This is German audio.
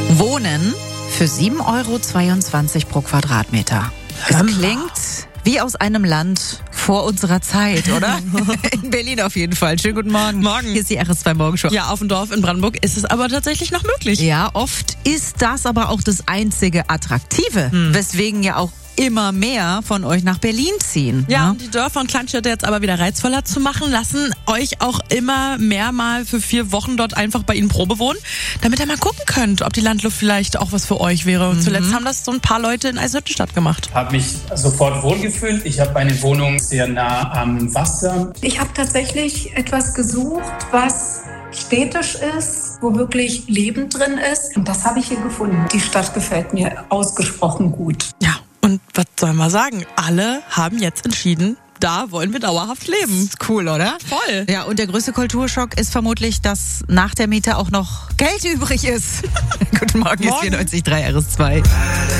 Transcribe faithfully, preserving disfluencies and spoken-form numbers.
Wohnen für sieben Euro zweiundzwanzig pro Quadratmeter. Das klingt wie aus einem Land vor unserer Zeit, oder? In Berlin auf jeden Fall. Schönen guten Morgen. Morgen. Hier ist die R S zwei Morgenshow. Ja, auf dem Dorf in Brandenburg ist es aber tatsächlich noch möglich. Ja, oft ist das aber auch das einzige Attraktive, hm. weswegen ja auch immer mehr von euch nach Berlin ziehen. Ja, ne? um die Dörfer und Kleinstädte jetzt aber wieder reizvoller zu machen, lassen euch auch immer mehr mal für vier Wochen dort einfach bei ihnen Probe wohnen, damit ihr mal gucken könnt, ob die Landluft vielleicht auch was für euch wäre. Und mhm. zuletzt haben das so ein paar Leute in Eisenhüttenstadt gemacht. Habe mich sofort wohlgefühlt. Ich habe eine Wohnung sehr nah am Wasser. Ich habe tatsächlich etwas gesucht, was städtisch ist, wo wirklich Leben drin ist. Und das habe ich hier gefunden. Die Stadt gefällt mir ausgesprochen gut. Ja. Und was soll man sagen? Alle haben jetzt entschieden, da wollen wir dauerhaft leben. Ist cool, oder? Voll. Ja, und der größte Kulturschock ist vermutlich, dass nach der Miete auch noch Geld übrig ist. Guten Morgen, Morgen. ist vierundneunzig Komma drei R S zwei.